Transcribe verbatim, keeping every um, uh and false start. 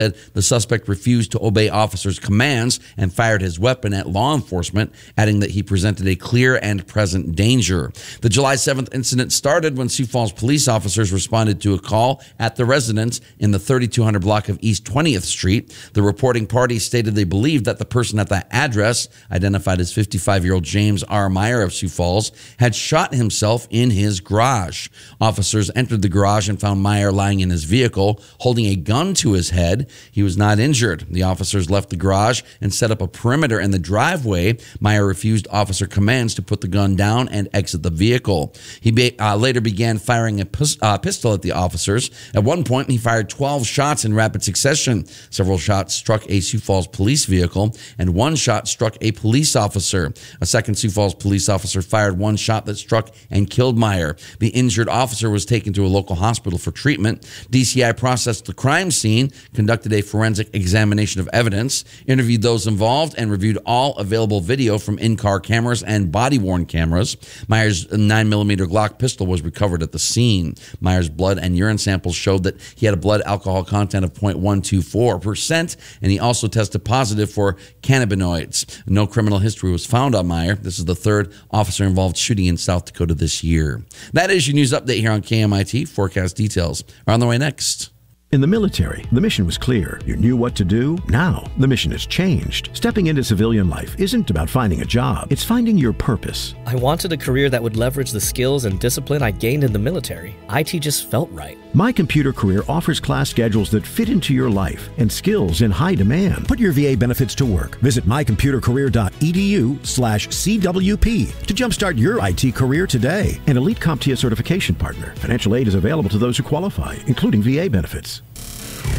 the suspect refused to obey officers' commands and fired his weapon at law enforcement, adding that he presented a clear and present danger. The July seventh incident started when Sioux Falls police officers responded to a call at the residence in the thirty-two hundred block of East twentieth Street. The reporting party stated they believed that the person at that address, identified as fifty-five-year-old James R. Meyer of Sioux Falls, had shot himself in his garage. Officers entered the garage and found Meyer lying in his vehicle, holding a gun to his head. He was not injured. The officers left the garage and set up a perimeter in the driveway. Meyer refused officer commands to put the gun down and exit the vehicle. He be, uh, later began firing a pis- uh, pistol at the officers. At one point, he fired twelve shots in rapid succession. Several shots struck a Sioux Falls police vehicle, and one shot struck a police officer. A second Sioux Falls police officer fired one shot that struck and killed Meyer. The injured officer was taken to a local hospital for treatment. D C I processed the crime scene, conducted a forensic examination of evidence, interviewed those involved, and reviewed all available video from in-car cameras and body-worn cameras. Meyer's nine millimeter Glock pistol was recovered at the scene. Meyer's blood and urine samples showed that he had a blood alcohol content of zero point one two four percent, and he also tested positive for cannabinoids. No criminal history was found on Meyer. This is the third officer-involved shooting in South Dakota this year. That is your news update here on K M I T. Forecast details are on the way next. In the military, the mission was clear. You knew what to do. Now, the mission has changed. Stepping into civilian life isn't about finding a job. It's finding your purpose. I wanted a career that would leverage the skills and discipline I gained in the military. I T just felt right. My Computer Career offers class schedules that fit into your life and skills in high demand. Put your V A benefits to work. Visit mycomputercareer.edu slash CWP to jumpstart your I T career today. An Elite CompTIA certification partner. Financial aid is available to those who qualify, including V A benefits.